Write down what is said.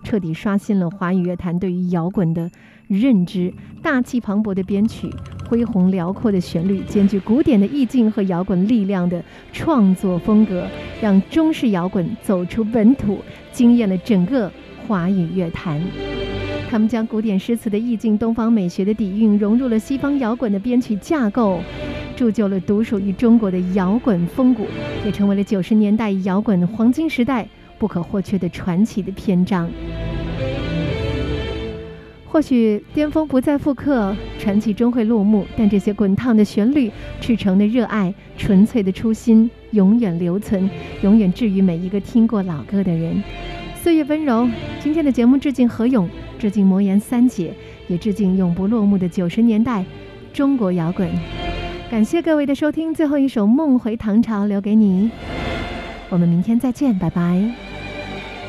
彻底刷新了华语乐坛对于摇滚的认知。大气磅礴的编曲，恢宏辽阔的旋律，兼具古典的意境和摇滚力量的创作风格，让中式摇滚走出本土，惊艳了整个华语乐坛。他们将古典诗词的意境、东方美学的底蕴融入了西方摇滚的编曲架构，铸就了独属于中国的摇滚风骨，也成为了90年代摇滚黄金时代不可或缺的传奇的篇章。或许巅峰不再复刻，传奇终会落幕，但这些滚烫的旋律、赤诚的热爱、纯粹的初心永远留存，永远治愈每一个听过老歌的人。岁月温柔，今天的节目致敬何勇，致敬魔岩三姐，也致敬永不落幕的90年代中国摇滚。感谢各位的收听，最后一首《梦回唐朝》留给你，我们明天再见，拜拜。